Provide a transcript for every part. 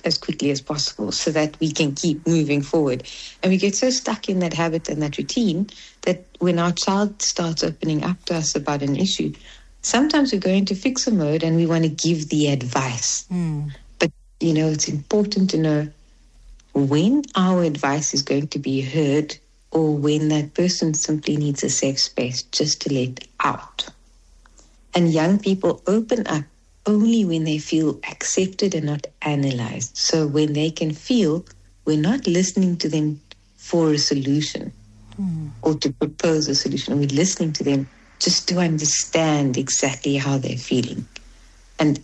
as quickly as possible so that we can keep moving forward. And we get so stuck in that habit and that routine that when our child starts opening up to us about an issue, sometimes we go into fixer mode and we want to give the advice. But, it's important to know when our advice is going to be heard or when that person simply needs a safe space just to let out. And young people open up only when they feel accepted and not analyzed. So when they can feel we're not listening to them for a solution or to propose a solution. We're listening to them just to understand exactly how they're feeling. And,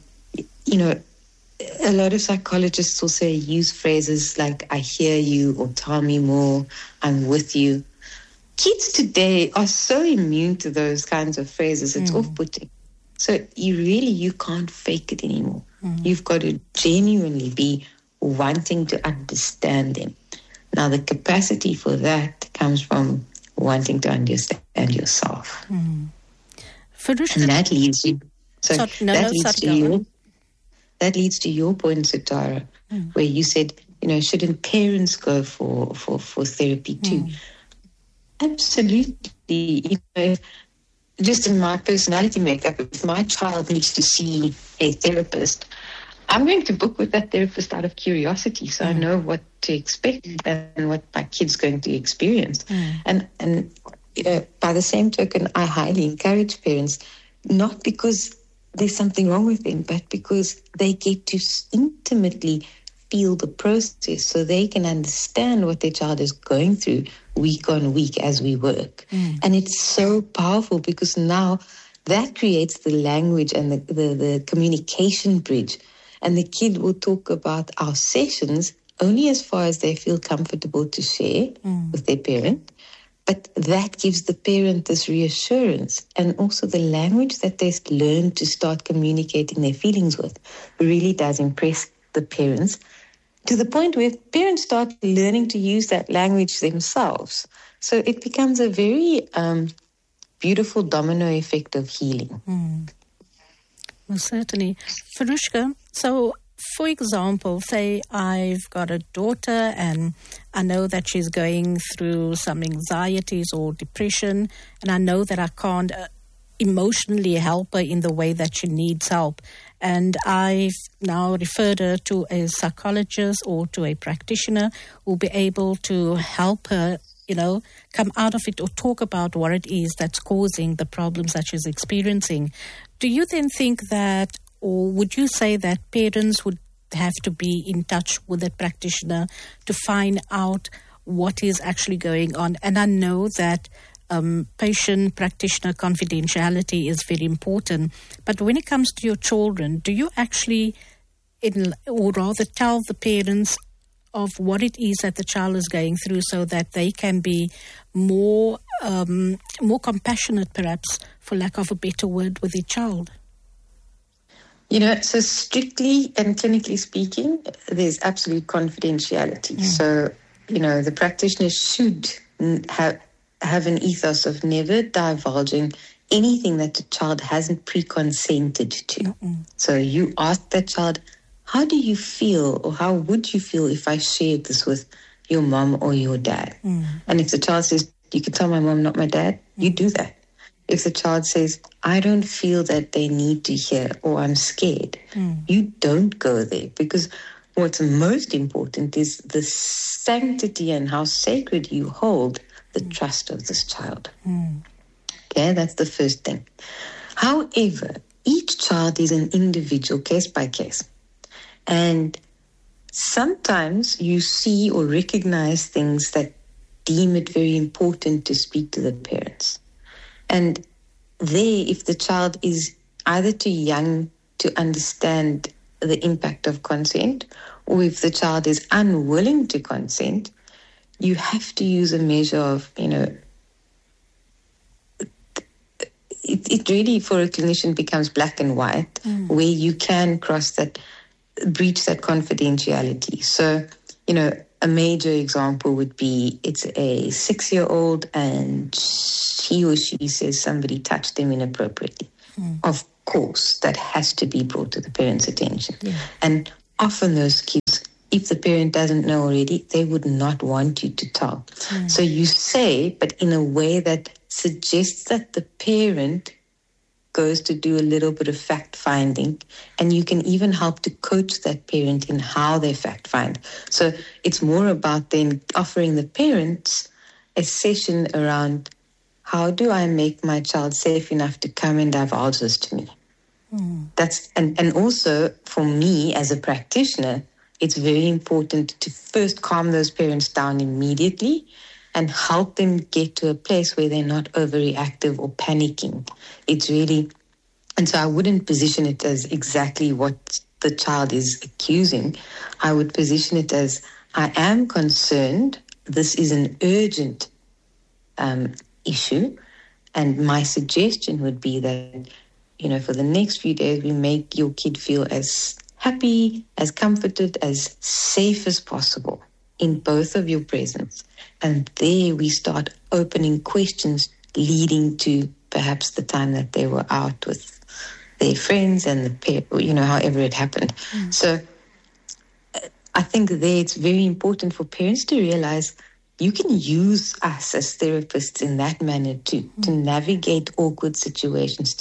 a lot of psychologists also use phrases like, I hear you, or tell me more, I'm with you. Kids today are so immune to those kinds of phrases, it's off-putting. So you can't fake it anymore. You've got to genuinely be wanting to understand them. Now, the capacity for that comes from wanting to understand yourself. Farooshka, and that leads you... That leads to your point, Sitara, where you said, shouldn't parents go for therapy too? Absolutely. Just in my personality makeup, if my child needs to see a therapist, I'm going to book with that therapist out of curiosity, so I know what to expect and what my kid's going to experience. And by the same token, I highly encourage parents, not because there's something wrong with them, but because they get to intimately feel the process so they can understand what their child is going through week on week as we work. And it's so powerful because now that creates the language and the communication bridge. And the kid will talk about our sessions only as far as they feel comfortable to share with their parent. But that gives the parent this reassurance, and also the language that they learn to start communicating their feelings with really does impress the parents, to the point where parents start learning to use that language themselves. So it becomes a very beautiful domino effect of healing. Well, certainly. Farooshka, so for example, say I've got a daughter and I know that she's going through some anxieties or depression, and I know that I can't emotionally help her in the way that she needs help. And I've now referred her to a psychologist or to a practitioner who will be able to help her, come out of it or talk about what it is that's causing the problems that she's experiencing. Do you then think that, or would you say that parents would have to be in touch with that practitioner to find out what is actually going on? And I know that patient-practitioner confidentiality is very important. But when it comes to your children, do you actually, or rather tell the parents of what it is that the child is going through so that they can be more compassionate, perhaps, for lack of a better word, with their child? So strictly and clinically speaking, there's absolute confidentiality. So, the practitioner should have an ethos of never divulging anything that the child hasn't pre-consented to. So you ask that child, how do you feel, or how would you feel if I shared this with your mom or your dad? And if the child says, you can tell my mom, not my dad, you do that. If the child says, I don't feel that they need to hear, or I'm scared, you don't go there, because what's most important is the sanctity and how sacred you hold the trust of this child. Okay, that's the first thing. However, each child is an individual, case by case. And sometimes you see or recognize things that deem it very important to speak to the parents. And there, if the child is either too young to understand the impact of consent, or if the child is unwilling to consent, you have to use a measure of, it really for a clinician becomes black and white, where you can breach that confidentiality. So, a major example would be, it's a 6-year-old and he or she says somebody touched them inappropriately. Of course, that has to be brought to the parents' attention. And often those kids if the parent doesn't know already, they would not want you to tell. So you say, but in a way that suggests that the parent goes to do a little bit of fact-finding, and you can even help to coach that parent in how they fact-find. So it's more about then offering the parents a session around, how do I make my child safe enough to come and divulge this to me? That's and also for me as a practitioner, it's very important to first calm those parents down immediately and help them get to a place where they're not overreactive or panicking. It's really, and so I wouldn't position it as exactly what the child is accusing. I would position it as, I am concerned, this is an urgent issue, and my suggestion would be that, for the next few days, we make your kid feel as happy, as comforted, as safe as possible in both of your presence. And there we start opening questions leading to perhaps the time that they were out with their friends and however it happened. So I think there it's very important for parents to realize you can use us as therapists in that manner to navigate awkward situations,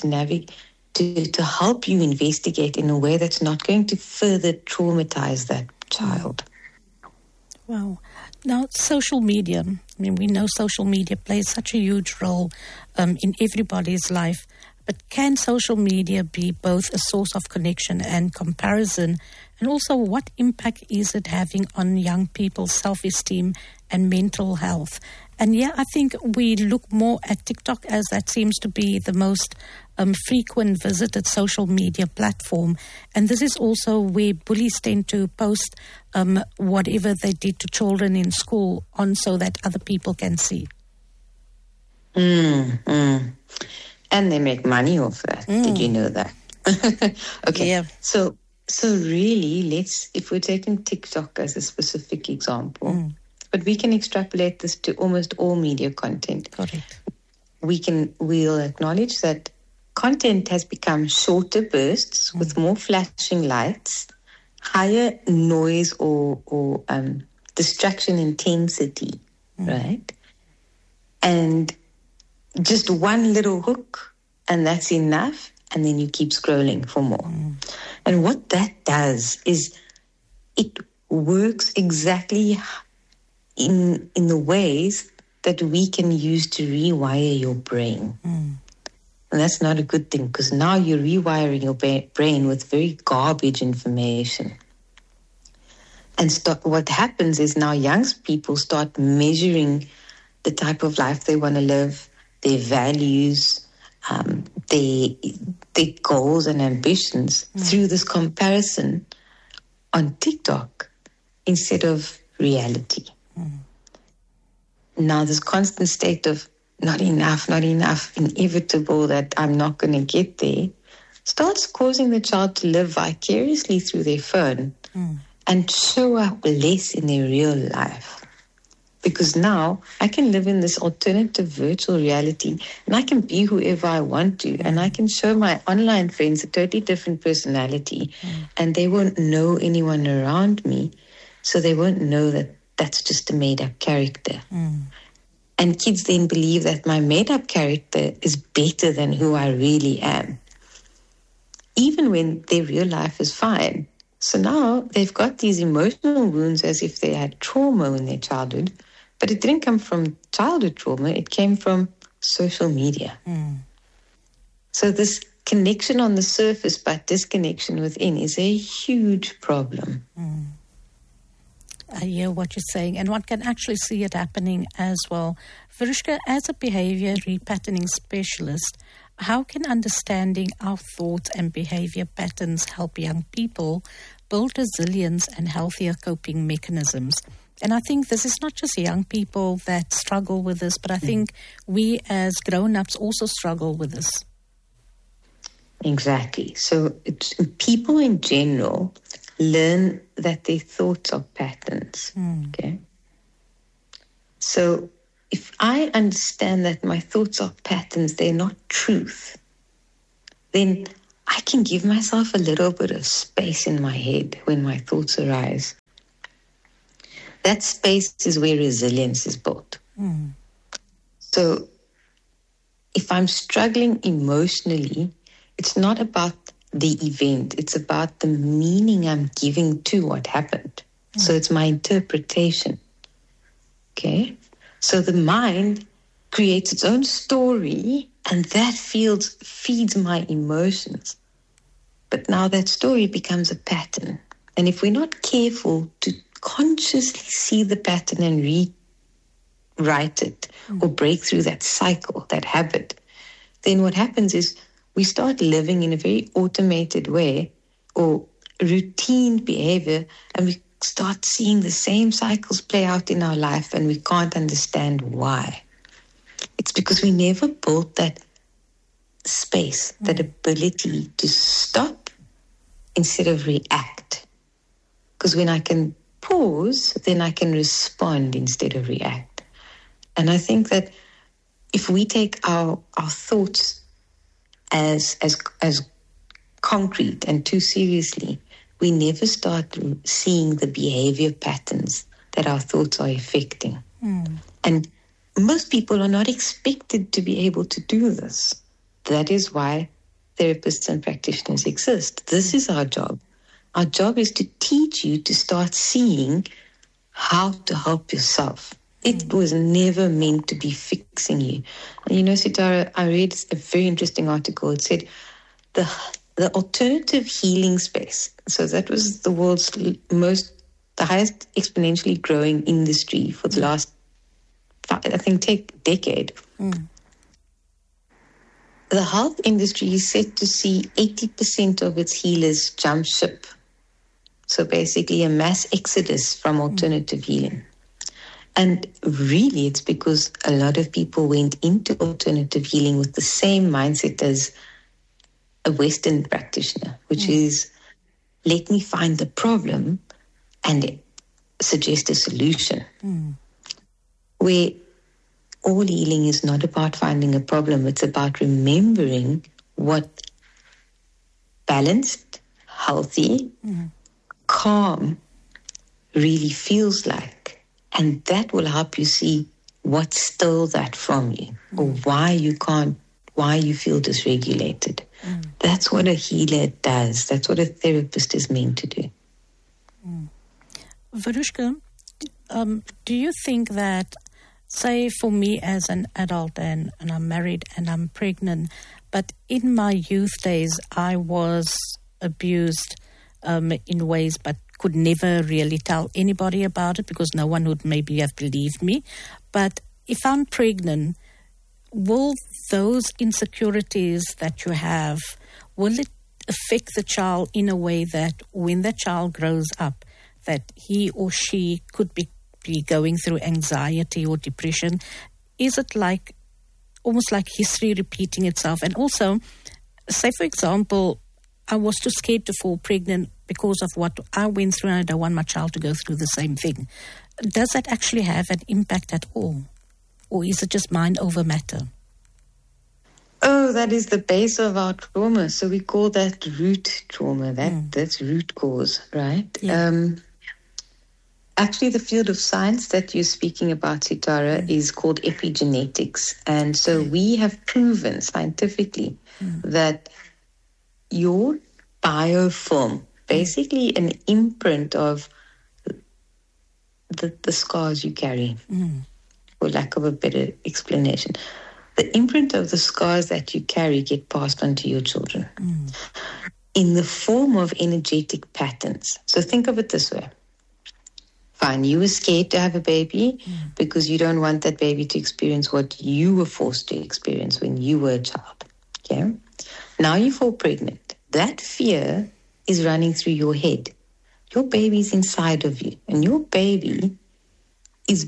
to help you investigate in a way that's not going to further traumatize that child. Wow. Now, social media, we know social media plays such a huge role in everybody's life, but can social media be both a source of connection and comparison? And also, what impact is it having on young people's self-esteem and mental health? And I think we look more at TikTok, as that seems to be the most frequent visited social media platform. And this is also where bullies tend to post whatever they did to children in school on, so that other people can see. And they make money off that. Did you know that? Okay. Yeah. So really, if we're taking TikTok as a specific example, but we can extrapolate this to almost all media content. Correct. We'll acknowledge that content has become shorter bursts with more flashing lights, higher noise or distraction intensity, right? And just one little hook, and that's enough, and then you keep scrolling for more. And what that does is it works exactly in the ways that we can use to rewire your brain. And that's not a good thing, because now you're rewiring your brain with very garbage information. And what happens is now young people start measuring the type of life they want to live, their values, their goals and ambitions through this comparison on TikTok instead of reality. Now this constant state of not enough, inevitable, that I'm not going to get there, starts causing the child to live vicariously through their phone and show up less in their real life. Because now I can live in this alternative virtual reality and I can be whoever I want to, and I can show my online friends a totally different personality and they won't know anyone around me, so they won't know that that's just a made-up character. And kids then believe that my made-up character is better than who I really am, even when their real life is fine. So now they've got these emotional wounds as if they had trauma in their childhood, but it didn't come from childhood trauma, it came from social media. So this connection on the surface but disconnection within is a huge problem. I hear what you're saying, and one can actually see it happening as well. Verushka, as a behavior repatterning specialist, how can understanding our thoughts and behavior patterns help young people build resilience and healthier coping mechanisms? And I think this is not just young people that struggle with this, but I think we as grown-ups also struggle with this. Exactly. So people in general learn that their thoughts are patterns. Okay. So if I understand that my thoughts are patterns, they're not truth, then I can give myself a little bit of space in my head when my thoughts arise. That space is where resilience is built. So if I'm struggling emotionally, it's not about the event. It's about the meaning I'm giving to what happened. So it's my interpretation. Okay? So the mind creates its own story, and that feeds my emotions. But now that story becomes a pattern. And if we're not careful to consciously see the pattern and rewrite it or break through that cycle, that habit, then what happens is we start living in a very automated way or routine behavior, and we start seeing the same cycles play out in our life, and we can't understand why. It's because we never built that space, that ability to stop instead of react. Because when I can pause, then I can respond instead of react. And I think that if we take our thoughts as concrete and too seriously, we never start seeing the behavior patterns that our thoughts are affecting. And most people are not expected to be able to do this. That is why therapists and practitioners exist. This is our job. Our job is to teach you to start seeing how to help yourself. It was never meant to be fixing you. And you know, Sitara, I read a very interesting article. It said the alternative healing space. So that was the world's the highest exponentially growing industry for the last, I think, decade. The health industry is set to see 80% of its healers jump ship. So basically a mass exodus from alternative healing. And really it's because a lot of people went into alternative healing with the same mindset as a Western practitioner, which is, let me find the problem and suggest a solution. Where all healing is not about finding a problem, it's about remembering what balanced, healthy, calm really feels like. And that will help you see what stole that from you or why you feel dysregulated. That's what a healer does. That's what a therapist is meant to do. Verushka, do you think that, say for me as an adult and I'm married and I'm pregnant, but in my youth days I was abused in ways but could never really tell anybody about it because no one would maybe have believed me. But if I'm pregnant, will those insecurities that you have, will it affect the child in a way that when the child grows up, that he or she could be going through anxiety or depression? Is it like almost like history repeating itself? And also, say for example, I was too scared to fall pregnant because of what I went through and I don't want my child to go through the same thing. Does that actually have an impact at all? Or is it just mind over matter? Oh, that is the base of our trauma. So we call that root trauma. That's root cause, right? Yeah. Actually, the field of science that you're speaking about, Sitara, is called epigenetics. And so we have proven scientifically that your biofilm, basically an imprint of the scars you carry, for lack of a better explanation. The imprint of the scars that you carry get passed on to your children in the form of energetic patterns. So think of it this way. Fine, you were scared to have a baby because you don't want that baby to experience what you were forced to experience when you were a child. Okay? Now you fall pregnant. That fear is running through your head. Your baby's inside of you, and your baby is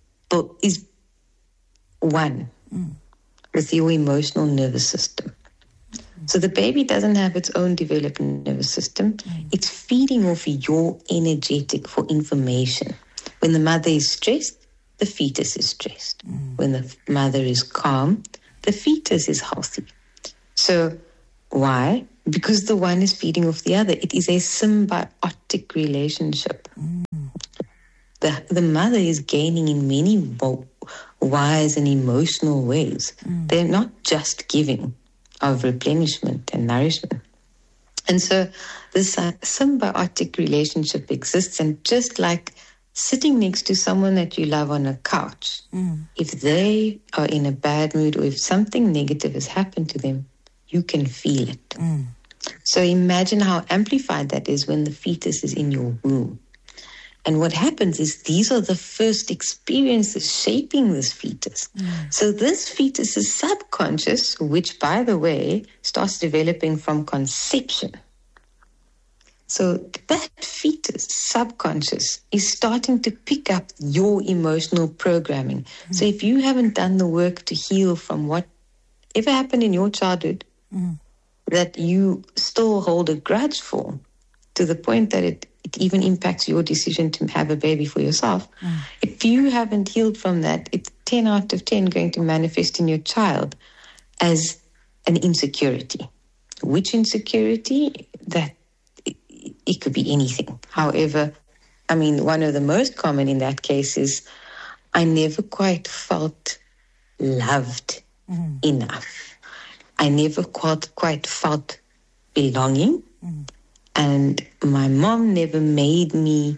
one with your emotional nervous system. So the baby doesn't have its own developed nervous system. It's feeding off your energetic for information. When the mother is stressed, the fetus is stressed. When the mother is calm, the fetus is healthy. So why? Because the one is feeding off the other. It is a symbiotic relationship. the mother is gaining in many wise and emotional ways. They're not just giving of replenishment and nourishment. And so this symbiotic relationship exists, and just like sitting next to someone that you love on a couch, if they are in a bad mood or if something negative has happened to them, you can feel it. So imagine how amplified that is when the fetus is in your womb. And what happens is these are the first experiences shaping this fetus. So this fetus's subconscious, which, by the way, starts developing from conception. So that fetus subconscious is starting to pick up your emotional programming. So if you haven't done the work to heal from whatever happened in your childhood that you still hold a grudge for, to the point that it even impacts your decision to have a baby for yourself. If you haven't healed from that, it's 10 out of 10 going to manifest in your child as an insecurity. Which insecurity? That it could be anything. However, I mean, one of the most common in that case is, I never quite felt loved enough. I never quite felt belonging. And my mom never made me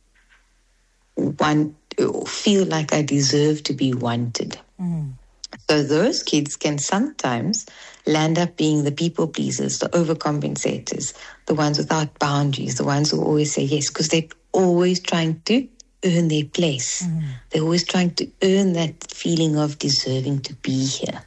feel like I deserve to be wanted. So those kids can sometimes land up being the people pleasers, the overcompensators, the ones without boundaries, the ones who always say yes, because they're always trying to earn their place. They're always trying to earn that feeling of deserving to be here.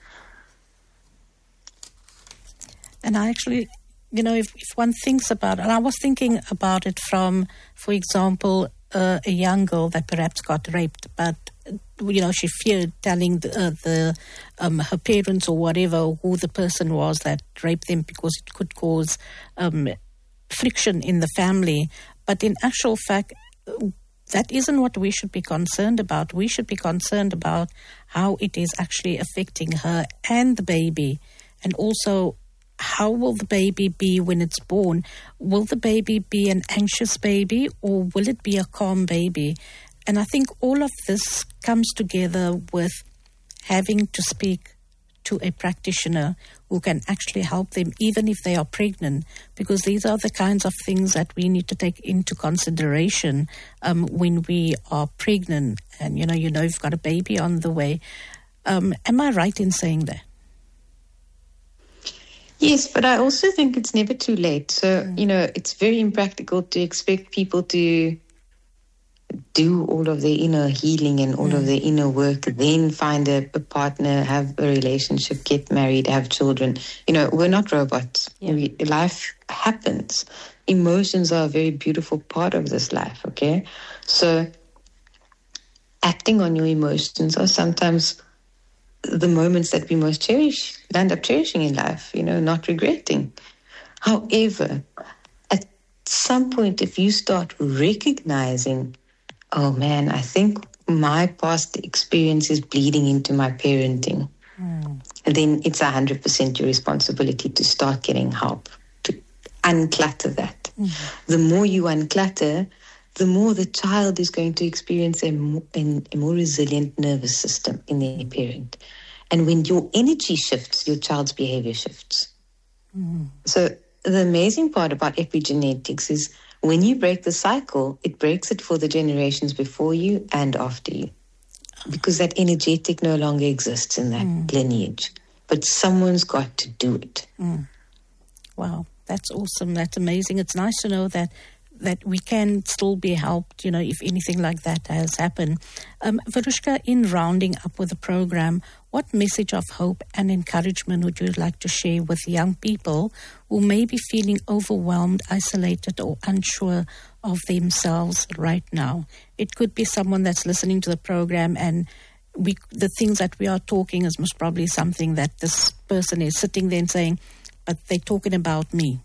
And I actually, if one thinks about it, and I was thinking about it from, for example, a young girl that perhaps got raped, but she feared telling her parents or whatever who the person was that raped them, because it could cause friction in the family. But in actual fact, that isn't what we should be concerned about. We should be concerned about how it is actually affecting her and the baby, and also, how will the baby be when it's born? Will the baby be an anxious baby, or will it be a calm baby? And I think all of this comes together with having to speak to a practitioner who can actually help them, even if they are pregnant, because these are the kinds of things that we need to take into consideration when we are pregnant. And, you've got a baby on the way. Am I right in saying that? Yes, but I also think it's never too late. So, it's very impractical to expect people to do all of their inner healing and all of their inner work, then find a partner, have a relationship, get married, have children. We're not robots. Life happens. Emotions are a very beautiful part of this life, okay? So acting on your emotions are sometimes the moments that we most cherish, end up cherishing in life, not regretting. However, at some point, if you start recognizing, oh man, I think my past experience is bleeding into my parenting, then it's 100% your responsibility to start getting help, to unclutter that. The more you unclutter, the more the child is going to experience a more resilient nervous system in their parent. And when your energy shifts, your child's behavior shifts. So the amazing part about epigenetics is when you break the cycle, it breaks it for the generations before you and after you, because that energetic no longer exists in that lineage. But someone's got to do it. Wow, that's awesome. That's amazing. It's nice to know that we can still be helped, if anything like that has happened. Verushka, in rounding up with the program, what message of hope and encouragement would you like to share with young people who may be feeling overwhelmed, isolated, or unsure of themselves right now? It could be someone that's listening to the program, and the things that we are talking is most probably something that this person is sitting there and saying, but they're talking about me.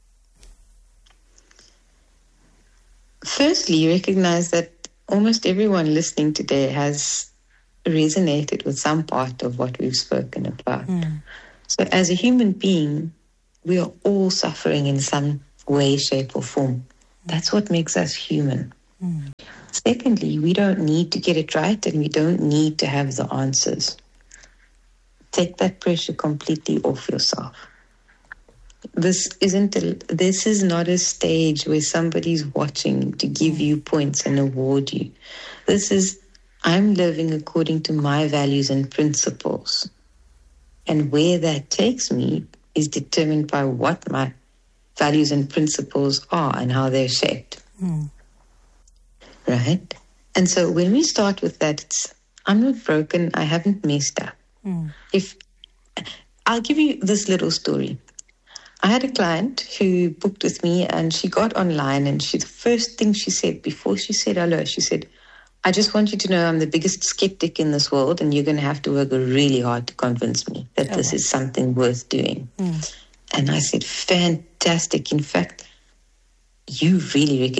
Firstly, recognize that almost everyone listening today has resonated with some part of what we've spoken about. So as a human being, we are all suffering in some way, shape, or form. That's what makes us human. Secondly, we don't need to get it right and we don't need to have the answers. Take that pressure completely off yourself. This is not a stage where somebody's watching to give you points and award you. This is, I'm living according to my values and principles. And where that takes me is determined by what my values and principles are and how they're shaped. Right? And so when we start with that, it's, I'm not broken, I haven't messed up. If I'll give you this little story. I had a client who booked with me and she got online and the first thing she said before she said hello, she said, I just want you to know I'm the biggest skeptic in this world and you're going to have to work really hard to convince me that this is something worth doing. And I said, fantastic. In fact, you really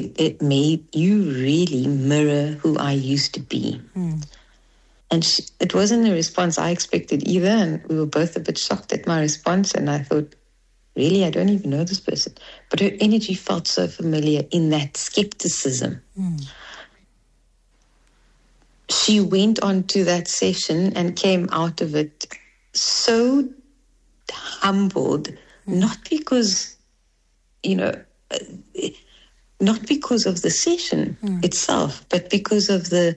mirror who I used to be. And it wasn't a response I expected either. And we were both a bit shocked at my response. And I thought, really, I don't even know this person. But her energy felt so familiar in that skepticism. She went on to that session and came out of it so humbled, not because, not because of the session itself, but because of the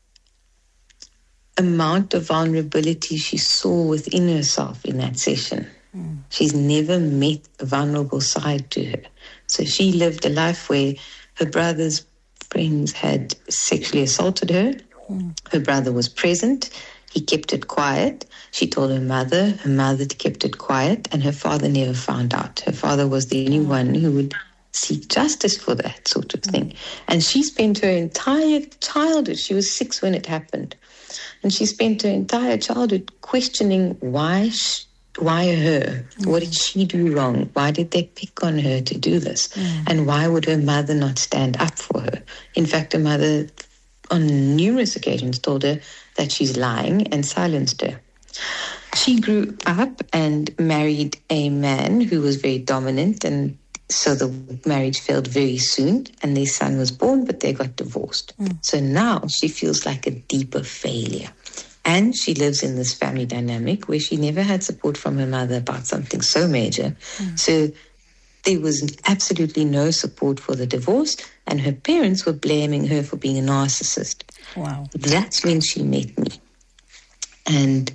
amount of vulnerability she saw within herself in that session. She's never met a vulnerable side to her. So she lived a life where her brother's friends had sexually assaulted her. Her brother was present. He kept it quiet. She told her mother kept it quiet, and her father never found out. Her father was the only one who would seek justice for that sort of thing. And she spent her entire childhood, she was 6 when it happened, and she spent her entire childhood questioning why her? What did she do wrong? Why did they pick on her to do this? And why would her mother not stand up for her? In fact, her mother on numerous occasions told her that she's lying and silenced her. She grew up and married a man who was very dominant, and so the marriage failed very soon, and their son was born, but they got divorced. So now she feels like a deeper failure. And she lives in this family dynamic where she never had support from her mother about something so major. So there was absolutely no support for the divorce, and her parents were blaming her for being a narcissist. Wow. That's when she met me. And,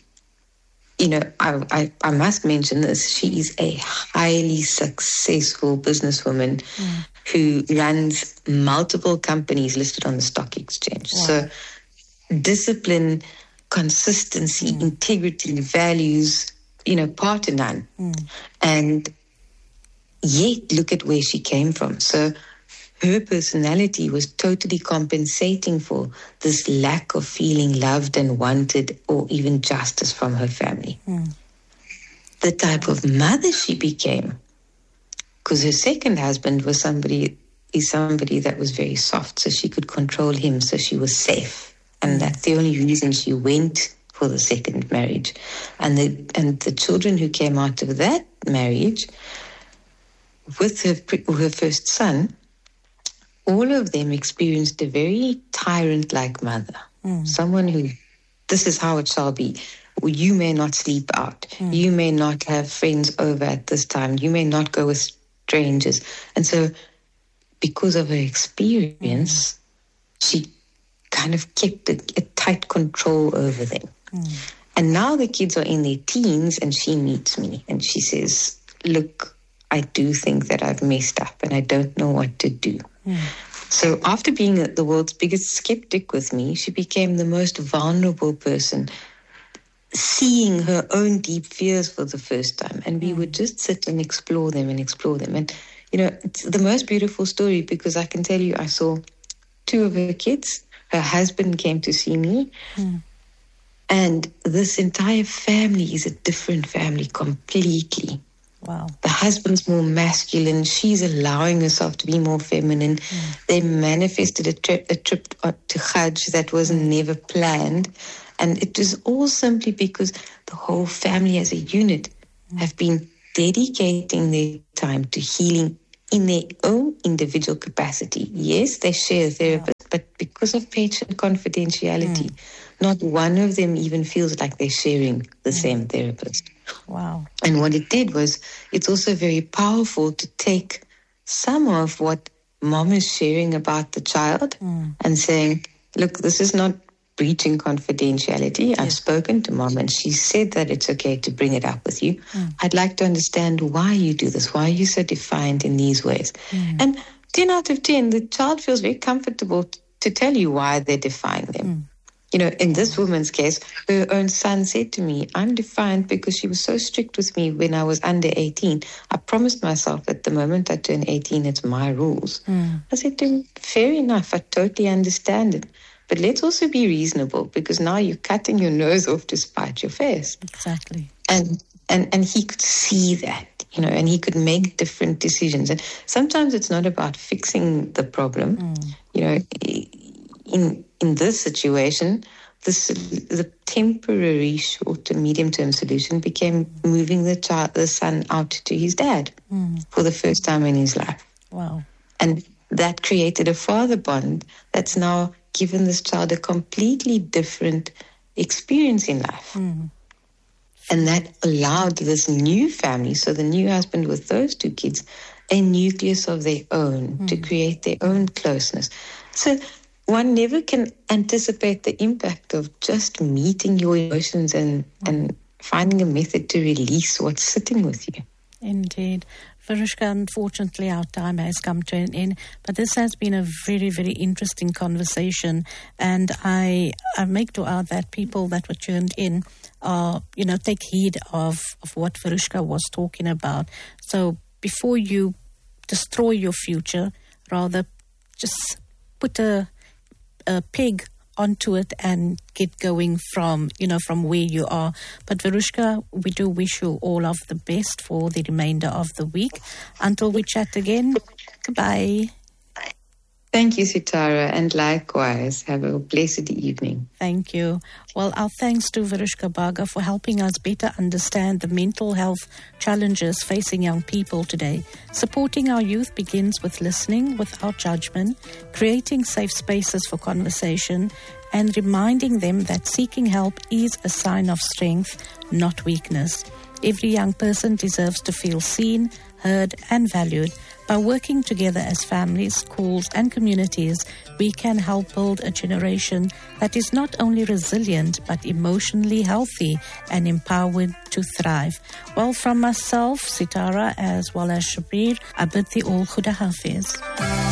I must mention this. She is a highly successful businesswoman who runs multiple companies listed on the stock exchange. Wow. So discipline, consistency, integrity, values, par to none. And yet, look at where she came from. So her personality was totally compensating for this lack of feeling loved and wanted or even justice from her family. The type of mother she became, because her second husband was somebody that was very soft, so she could control him, so she was safe. And that's the only reason she went for the second marriage. And the children who came out of that marriage with her first son, all of them experienced a very tyrant-like mother. Someone who, this is how it shall be. You may not sleep out. You may not have friends over at this time. You may not go with strangers. And so because of her experience, she kind of kept a tight control over them. And now the kids are in their teens and she meets me and she says, look, I do think that I've messed up and I don't know what to do. So after being the world's biggest skeptic with me, she became the most vulnerable person, seeing her own deep fears for the first time. And we would just sit and explore them. And, it's the most beautiful story because I can tell you I saw 2 of her kids. Her husband came to see me. And this entire family is a different family completely. Wow. The husband's more masculine. She's allowing herself to be more feminine. They manifested a trip to Hajj that was never planned. And it was all simply because the whole family as a unit have been dedicating their time to healing in their own individual capacity. Yes, they share a therapist, but because of patient confidentiality, not one of them even feels like they're sharing the same therapist. Wow. And what it did was, it's also very powerful to take some of what mom is sharing about the child and saying, look, this is not breaching confidentiality. I've spoken to mom and she said that it's okay to bring it up with you. I'd like to understand why you do this. Why are you so defiant in these ways? And 10 out of 10, the child feels very comfortable to tell you why they're defying them. You know, in this woman's case, her own son said to me, I'm defiant because she was so strict with me when I was under 18. I promised myself that the moment I turn 18, it's my rules. I said to him, fair enough, I totally understand it. But let's also be reasonable, because now you're cutting your nose off to spite your face. Exactly. And he could see that, you know, and he could make different decisions. And sometimes it's not about fixing the problem. You know, in this situation, the temporary short to medium term solution became moving the son out to his dad for the first time in his life. Wow. And that created a father bond that's now given this child a completely different experience in life. And that allowed this new family, so the new husband with those two kids, a nucleus of their own to create their own closeness. So one never can anticipate the impact of just meeting your emotions and finding a method to release what's sitting with you. Indeed. Verushka, unfortunately our time has come to an end, but this has been a very, very interesting conversation, and I make dua that people that were tuned in take heed of what Verushka was talking about. So before you destroy your future, rather just put a peg onto it and get going from where you are. But Verushka, we do wish you all of the best for the remainder of the week. Until we chat again, goodbye. Thank you, Sitara, and likewise. Have a blessed evening. Thank you. Well, our thanks to Verushka Baga for helping us better understand the mental health challenges facing young people today. Supporting our youth begins with listening without judgment, creating safe spaces for conversation, and reminding them that seeking help is a sign of strength, not weakness. Every young person deserves to feel seen, heard, and valued. By working together as families, schools, and communities, we can help build a generation that is not only resilient, but emotionally healthy and empowered to thrive. Well, from myself, Sitara, as well as Shabir, I bid thee all Khuda Hafiz.